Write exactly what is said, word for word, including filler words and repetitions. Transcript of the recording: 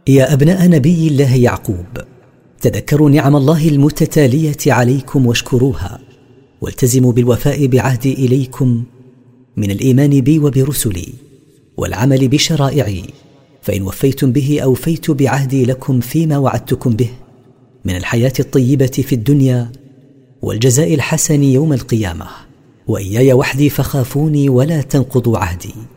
يا أبناء نبي الله يعقوب، تذكروا نعم الله المتتالية عليكم واشكروها، والتزموا بالوفاء بعهدي إليكم من الإيمان بي وبرسلي والعمل بشرائعي، فإن وفيتم به أوفيت بعهدي لكم فيما وعدتكم به من الحياة الطيبة في الدنيا والجزاء الحسن يوم القيامة. وإياي وحدي فخافوني ولا تنقضوا عهدي.